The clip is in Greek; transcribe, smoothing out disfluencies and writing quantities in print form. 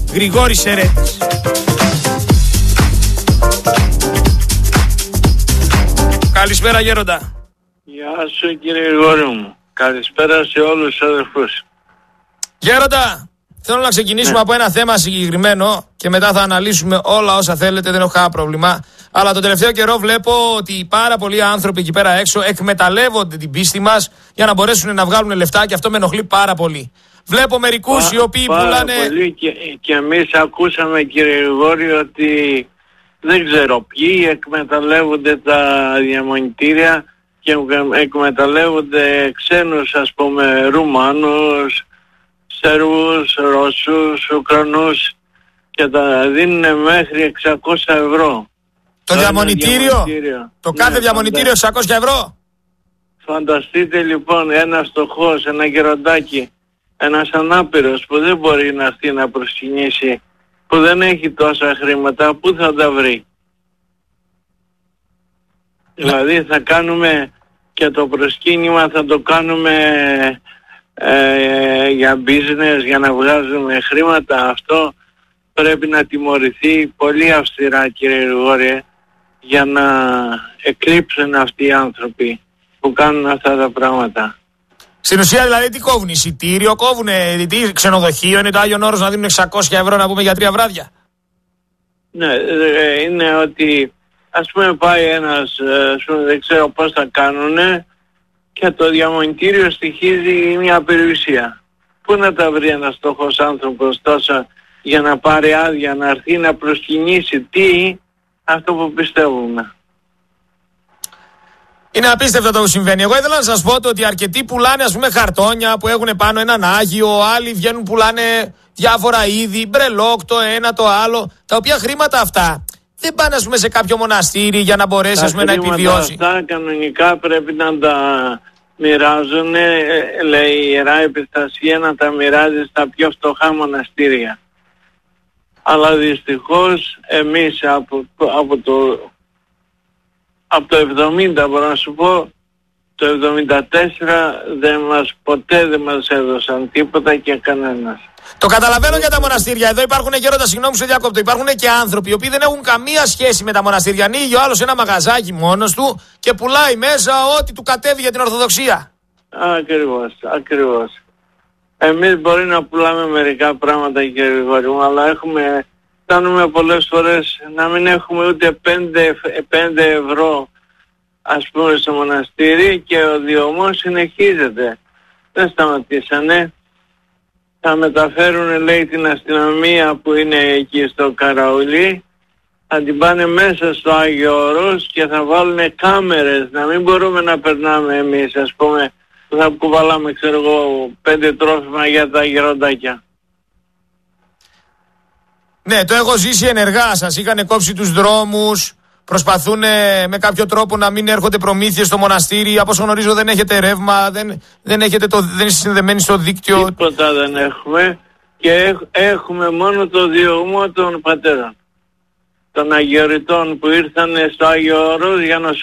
Γρηγόρης Ερέτης. Καλησπέρα Γέροντα. Γεια σου κύριε Γρηγόρη μου. Καλησπέρα σε όλους τους αδερφούς. Γέροντα, θέλω να ξεκινήσουμε από ένα θέμα συγκεκριμένο και μετά θα αναλύσουμε όλα όσα θέλετε, δεν έχω κανένα πρόβλημα. Αλλά τον τελευταίο καιρό βλέπω ότι πάρα πολλοί άνθρωποι εκεί πέρα έξω εκμεταλλεύονται την πίστη μας για να μπορέσουν να βγάλουν λεφτά και αυτό με ενοχλεί πάρα πολύ. Βλέπω μερικούς οι οποίοι πουλάνε... Πολύ και εμείς ακούσαμε κύριε Γρηγόρη ότι δεν ξέρω ποιοι εκμεταλλεύονται τα διαμονητήρια και εκμεταλλεύονται ξένους, ας πούμε, Ρουμάνους, Σέρβους, Ρώσους, Ουκρανούς και τα δίνουν μέχρι 600 ευρώ. Το διαμονητήριο, το κάθε διαμονητήριο 600 ευρώ. Φανταστείτε λοιπόν ένας φτωχός, ένα γεροντάκι, ένας ανάπηρος που δεν μπορεί να έρθει να προσκυνήσει, που δεν έχει τόσα χρήματα, πού θα τα βρει? Δηλαδή θα κάνουμε και το προσκύνημα, θα το κάνουμε για business, για να βγάζουμε χρήματα. Αυτό πρέπει να τιμωρηθεί πολύ αυστηρά κύριε Γρηγόρη, για να εκλείψουν αυτοί οι άνθρωποι που κάνουν αυτά τα πράγματα. Στην ουσία δηλαδή τι κόβουν, εισιτήριο, κόβουν ξενοδοχείο, είναι το Άγιον Όρος να δίνουν 600 ευρώ να πούμε για 3 βράδια? Ναι, είναι ότι ας πούμε πάει ένας, δεν ξέρω πώς θα κάνουνε, και το διαμονητήριο στοιχίζει μια περιουσία. Πού να τα βρει ένας φτωχός άνθρωπος τόσα για να πάρει άδεια, να έρθει να προσκυνήσει? Τι? Αυτό που πιστεύουμε. Είναι απίστευτο το που συμβαίνει. Εγώ ήθελα να σας πω ότι αρκετοί πουλάνε ας πούμε χαρτόνια που έχουν πάνω έναν Άγιο, άλλοι βγαίνουν πουλάνε διάφορα είδη, μπρελόκ, το ένα το άλλο, τα οποία χρήματα αυτά δεν πάνε ας πούμε σε κάποιο μοναστήρι για να μπορέσει ας πούμε να επιβιώσει. Αυτά κανονικά πρέπει να τα μοιράζουν, λέει η Ιερά Επιστασία, να τα μοιράζει στα πιο φτωχά μοναστήρια. Αλλά δυστυχώς εμείς από το 70 μπορώ να σου πω, το 74 ποτέ δεν μας έδωσαν τίποτα και κανένας. Το καταλαβαίνω για τα μοναστήρια. Εδώ υπάρχουν, Γέροντα, συγγνώμη σε διακόπτω, υπάρχουν και άνθρωποι οι οποίοι δεν έχουν καμία σχέση με τα μοναστήρια. Ανοίγει ο άλλος ένα μαγαζάκι μόνος του και πουλάει μέσα ό,τι του κατέβει για την Ορθοδοξία. Ακριβώς. Εμείς μπορεί να πουλάμε μερικά πράγματα κύριε Γρηγόρη μου, αλλά φτάνουμε πολλές φορές να μην έχουμε ούτε 5 ευρώ ας πούμε στο μοναστήρι και ο διωμός συνεχίζεται. Δεν σταματήσανε. Θα μεταφέρουν λέει την αστυνομία που είναι εκεί στο Καραουλί, θα την πάνε μέσα στο Άγιο Όρος και θα βάλουν κάμερες, να μην μπορούμε να περνάμε εμείς, ας πούμε, θα κουβαλάμε 5 τρόφιμα για τα γεροντάκια. Ναι, το έχω ζήσει ενεργά. Σας είχαν κόψει τους δρόμους, προσπαθούν με κάποιο τρόπο να μην έρχονται προμήθειες στο μοναστήρι. Από όσο γνωρίζω δεν έχετε ρεύμα, δεν είστε συνδεμένοι στο δίκτυο. Τίποτα δεν έχουμε και έχουμε μόνο το διωγμό των πατέρων, των Αγιοριτών που ήρθαν στο Άγιο Όρος για να